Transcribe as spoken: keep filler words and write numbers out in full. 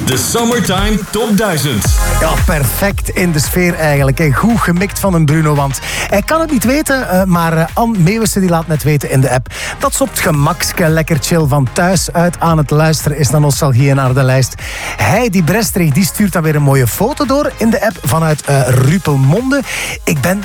De Summertime Top duizend. Ja, perfect in de sfeer eigenlijk. En goed gemikt van een Bruno, want hij kan het niet weten, maar Anne Meeuwissen die laat net weten in de app dat ze op het gemakske lekker chill van thuis uit aan het luisteren is naar Nostalgie naar de lijst. Heidi Brestrich die stuurt dan weer een mooie foto door in de app vanuit uh, Rupelmonde. Ik ben